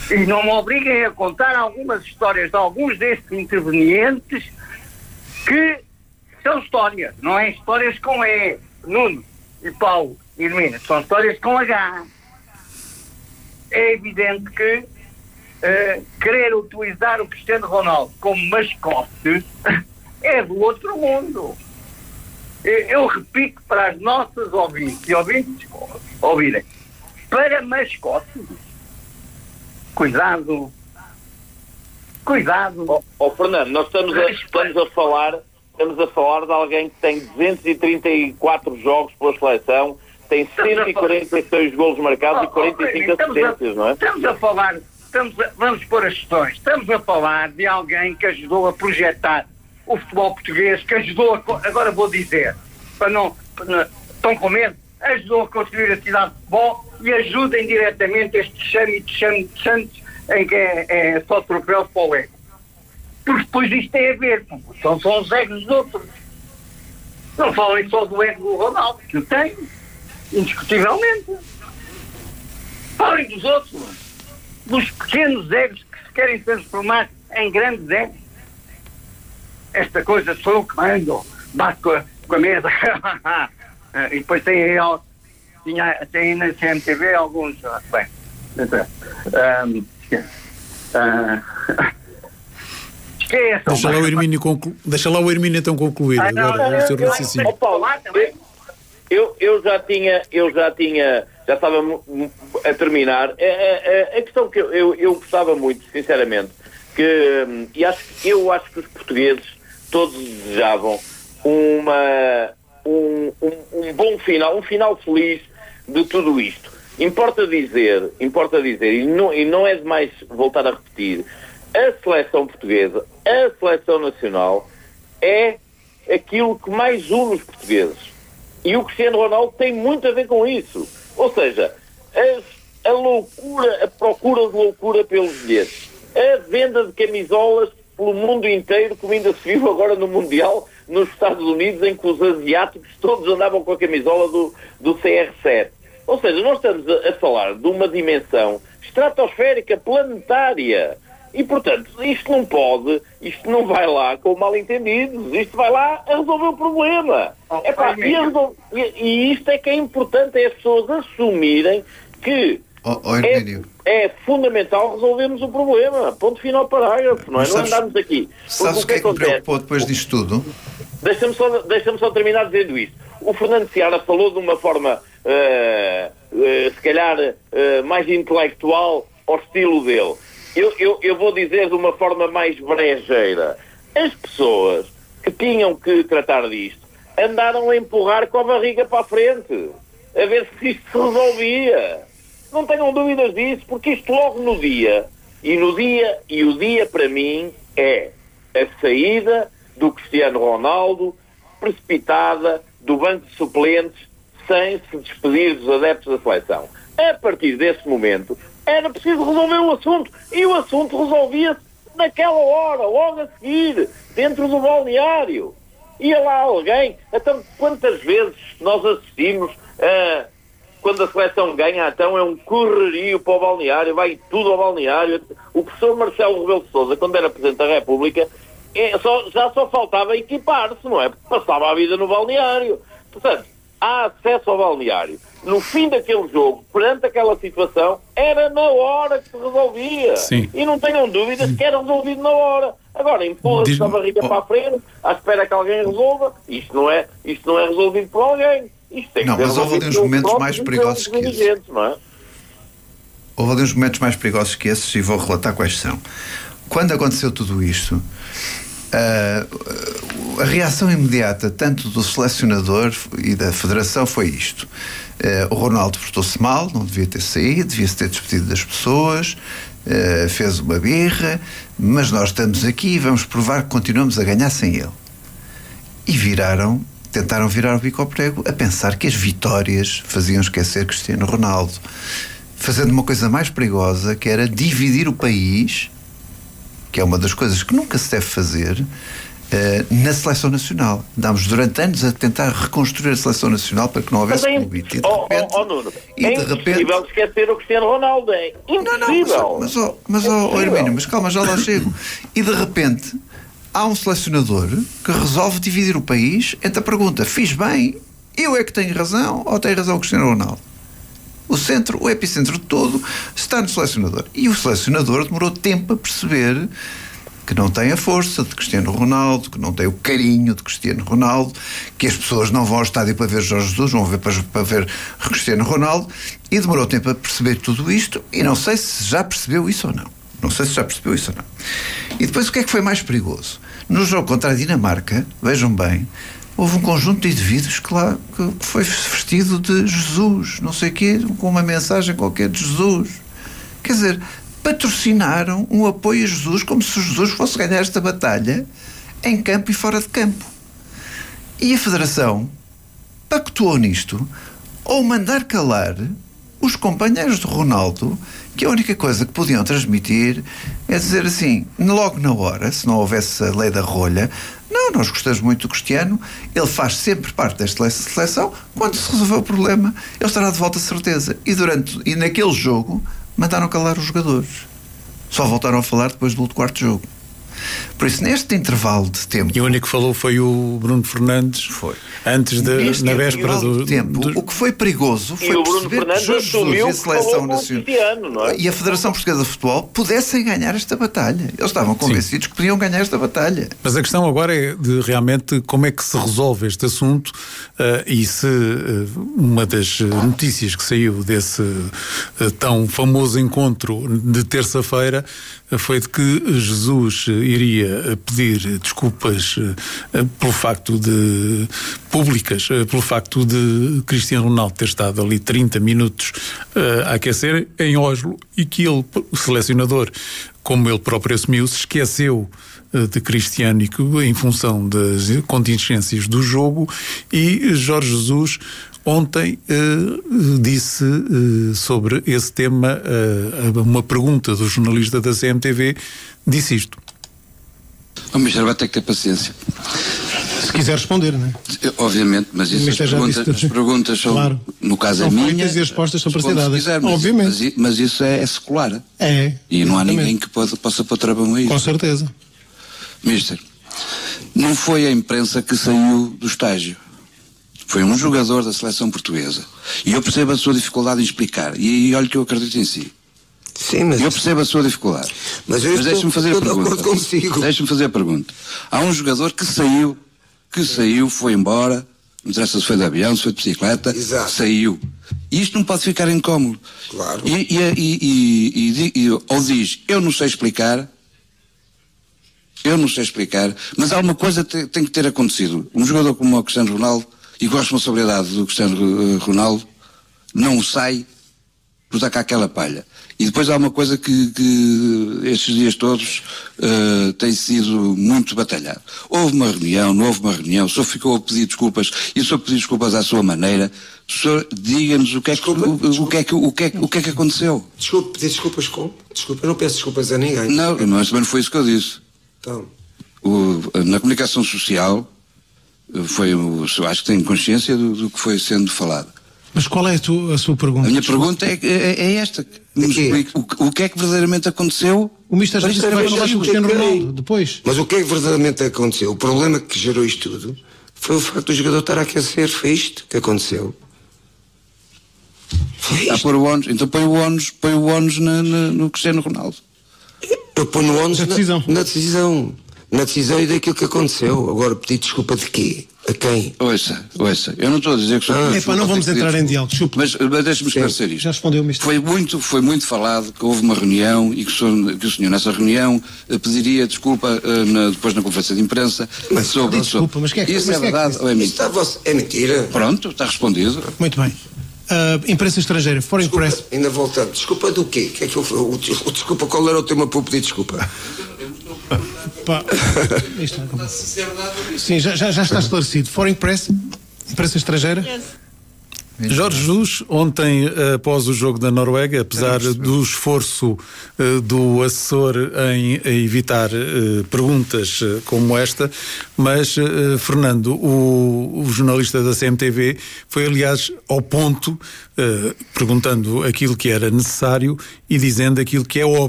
E não me obriguem a contar algumas histórias de alguns destes intervenientes que são histórias, não é histórias com E, Nuno e Paulo e Hermina, são histórias com H. É evidente que querer utilizar o Cristiano Ronaldo como mascote é do outro mundo. Eu repito para as nossas ouvintes e ouvintes ouvirem, para mascote, cuidado. Fernando, nós estamos a falar de alguém que tem 234 jogos pela seleção, tem 146 golos marcados e 45 assistências, não é? Vamos pôr as questões. Estamos a falar de alguém que ajudou a projetar o futebol português, que ajudou agora vou dizer, estão com medo, ajudou a construir a cidade de futebol e ajuda indiretamente este chame de Santos, em que é só troféu para o ego. Porque depois isto tem a ver, são os egos dos outros. Não falem só do ego do Ronaldo, que tem, indiscutivelmente. Falem dos outros, dos pequenos egos que se querem transformar em grandes egos. Esta coisa sou eu que mando, bato com a mesa. E depois tem na CMTV alguns. Bem, Deixa lá o Hermínio então concluir agora o seu raciocínio. Já estava a terminar. A questão que eu gostava muito, sinceramente, eu acho que os portugueses todos desejavam um bom final, um final feliz de tudo isto. Importa dizer, e não é demais voltar a repetir, a seleção portuguesa, a seleção nacional, é aquilo que mais une os portugueses. E o Cristiano Ronaldo tem muito a ver com isso. Ou seja, a loucura, a procura de loucura pelos bilhetes, a venda de camisolas pelo mundo inteiro, como ainda se viu agora no Mundial, nos Estados Unidos, em que os asiáticos todos andavam com a camisola do CR7. Ou seja, nós estamos a falar de uma dimensão estratosférica, planetária. E, portanto, isto não vai lá com mal-entendidos, isto vai lá a resolver o problema. E isto é que é importante, é as pessoas assumirem que é fundamental resolvermos o problema. Ponto final, parágrafo, não é? Não andarmos aqui. Sabes o que é que me preocupou depois disto tudo? Deixa-me só terminar dizendo isto. O Fernando Seara falou de uma forma, se calhar, mais intelectual ao estilo dele. Eu vou dizer de uma forma mais brejeira. As pessoas que tinham que tratar disto andaram a empurrar com a barriga para a frente, a ver se isto se resolvia. Não tenham dúvidas disso, porque isto logo no dia, e o dia para mim é a saída do Cristiano Ronaldo, precipitada, do banco de suplentes, sem se despedir dos adeptos da seleção. A partir desse momento, era preciso resolver o assunto. E o assunto resolvia-se naquela hora, logo a seguir, dentro do balneário. Ia lá alguém. Então, quantas vezes nós assistimos quando a seleção ganha, então é um correrio para o balneário, vai tudo ao balneário. O professor Marcelo Rebelo de Sousa, quando era Presidente da República, já só faltava equipar-se, não é? Porque passava a vida no balneário. Portanto, há acesso ao balneário. No fim daquele jogo, perante aquela situação, era na hora que se resolvia. Sim. E não tenham dúvidas que era resolvido na hora. Agora, empurra-se a barriga para a frente, à espera que alguém resolva. Isto não é resolvido por alguém. Isto tem que ser mas houve ali uns momentos mais perigosos que esses. Não é? Houve ali uns momentos mais perigosos que esses e vou relatar quais são. Quando aconteceu tudo isto, a reação imediata tanto do selecionador e da federação foi isto: o Ronaldo portou-se mal, não devia ter saído, devia-se ter despedido das pessoas, fez uma birra, mas nós estamos aqui e vamos provar que continuamos a ganhar sem ele. E tentaram virar o bico ao prego a pensar que as vitórias faziam esquecer Cristiano Ronaldo, fazendo uma coisa mais perigosa, que era dividir o país, que é uma das coisas que nunca se deve fazer, na seleção nacional. Andámos durante anos a tentar reconstruir a seleção nacional para que não houvesse clubite. E de repente, Nuno, é impossível esquecer o Cristiano Ronaldo. É impossível. Mas Hermínio, mas calma, já lá chego. E de repente há um selecionador que resolve dividir o país entre a pergunta: fiz bem, eu é que tenho razão, ou tem razão o Cristiano Ronaldo? O epicentro de todo está no selecionador. E o selecionador demorou tempo a perceber que não tem a força de Cristiano Ronaldo, que não tem o carinho de Cristiano Ronaldo, que as pessoas não vão ao estádio para ver Jorge Jesus, vão ver para ver Cristiano Ronaldo, e demorou tempo a perceber tudo isto, e não sei se já percebeu isso ou não. E depois o que é que foi mais perigoso? No jogo contra a Dinamarca, vejam bem, houve um conjunto de indivíduos que foi vestido de Jesus, não sei o quê, com uma mensagem qualquer de Jesus. Quer dizer, patrocinaram um apoio a Jesus como se Jesus fosse ganhar esta batalha em campo e fora de campo. E a Federação pactuou nisto ao mandar calar os companheiros de Ronaldo, que a única coisa que podiam transmitir é dizer assim, logo na hora, se não houvesse a lei da rolha: não, nós gostamos muito do Cristiano, ele faz sempre parte desta seleção, quando se resolver o problema, ele estará de volta, certeza. E naquele jogo mandaram calar os jogadores. Só voltaram a falar depois do quarto jogo. Por isso, neste intervalo de tempo... E o único que falou foi o Bruno Fernandes. Foi. Antes na véspera do tempo. O que foi perigoso foi perceber que Jorge Jesus e a Seleção Nacional e a Federação Portuguesa de Futebol pudessem ganhar esta batalha. Eles estavam convencidos que podiam ganhar esta batalha. Mas a questão agora é de realmente como é que se resolve este assunto, e se uma das notícias que saiu desse tão famoso encontro de terça-feira foi de que Jesus iria pedir desculpas pelo facto de públicas, pelo facto de Cristiano Ronaldo ter estado ali 30 minutos a aquecer em Oslo, e que ele, o selecionador, como ele próprio assumiu, se esqueceu de Cristiano em função das contingências do jogo. E Jorge Jesus ontem disse sobre esse tema, uma pergunta do jornalista da CMTV, disse isto: o Mister vai ter que ter paciência. Se quiser responder, não é? Obviamente, mas isso, as perguntas são, claro, no caso é minha, as respostas são para ser dadas. Obviamente. Mas isso é secular. É. E não há ninguém que possa pôr travão a isso. Com certeza. Mister, não foi a imprensa que saiu do estágio. Foi um jogador da seleção portuguesa. E eu percebo a sua dificuldade em explicar. E olha que eu acredito em si. Sim, mas... Eu percebo a sua dificuldade. Mas deixe-me fazer a pergunta. Deixe-me fazer a pergunta. Há um jogador que saiu, foi embora, não interessa se foi de avião, se foi de bicicleta, exato, saiu. E isto não pode ficar incómodo. Claro. Ou diz, eu não sei explicar, mas alguma coisa tem que ter acontecido. Um jogador como o Cristiano Ronaldo, e com a responsabilidade do Cristiano Ronaldo, não sai por dar cá aquela palha. E depois há uma coisa que estes dias todos tem sido muito batalhado. Houve uma reunião, não houve uma reunião, o senhor ficou a pedir desculpas, e o senhor pediu desculpas à sua maneira. O senhor, diga-nos o que é que aconteceu. Desculpe, pedir desculpas como? Desculpa, eu não peço desculpas a ninguém. Não, mas não foi isso que eu disse. Então. Na comunicação social, acho que tenho consciência do que foi sendo falado. Mas qual é a sua pergunta? A minha pergunta é esta. O que é que verdadeiramente aconteceu? O Mister disse que vai falar com o Cristiano Ronaldo depois. Mas o que é que verdadeiramente aconteceu? O problema que gerou isto tudo foi o facto do jogador estar a aquecer. Foi isto que aconteceu. Está a pôr o ónus. Então põe o ónus no Cristiano Ronaldo. Eu ponho o ónus na decisão. Na decisão e daquilo que aconteceu. Agora pedir desculpa de quê? A quem? Ouça, eu não estou a dizer que sou... não vamos entrar em diálogo, desculpa. Mas deixe-me esclarecer isto. Já respondeu, Mister. Foi muito falado que houve uma reunião e que o senhor nessa reunião pediria desculpa depois na conferência de imprensa sobre... Desculpa, mas que é que... Isso é verdade ou é mentira? É mentira. Pronto, está respondido. Muito bem. Imprensa estrangeira, foreign press. Ainda voltando, desculpa do quê? Que é que desculpa, qual era o tema para eu pedir desculpa? Sim, já está esclarecido. Foreign press, imprensa estrangeira. Yes. Jorge Jesus, ontem, após o jogo da Noruega, apesar do esforço do assessor em evitar perguntas como esta, mas Fernando, o jornalista da CMTV, foi aliás ao ponto, perguntando aquilo que era necessário e dizendo aquilo que é óbvio.